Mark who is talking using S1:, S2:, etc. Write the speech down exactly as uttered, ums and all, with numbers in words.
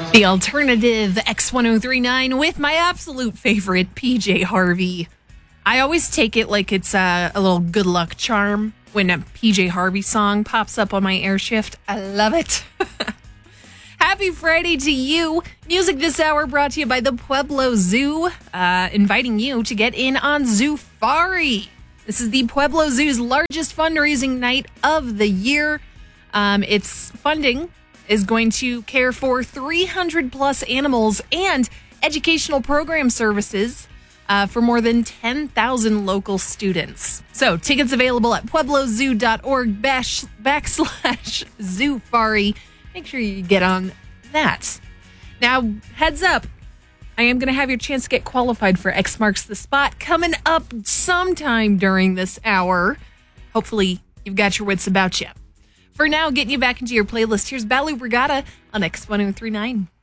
S1: The alternative X ten thirty-nine with my absolute favorite, P J Harvey. I always take it like it's a, a little good luck charm when a P J Harvey song pops up on my air shift. I love it. Happy Friday to you. Music this hour brought to you by the Pueblo Zoo, uh, inviting you to get in on Zoofari. This is the Pueblo Zoo's largest fundraising night of the year. Um, its funding is going to care for three hundred plus animals and educational program services uh, for more than ten thousand local students. So tickets available at pueblozoo.org bash, backslash Zoofari. Make sure you get on that. Now, heads up, I am going to have your chance to get qualified for X Marks the Spot coming up sometime during this hour. Hopefully, you've got your wits about you. For now, getting you back into your playlist, here's Balu Brigada on X ten thirty-nine.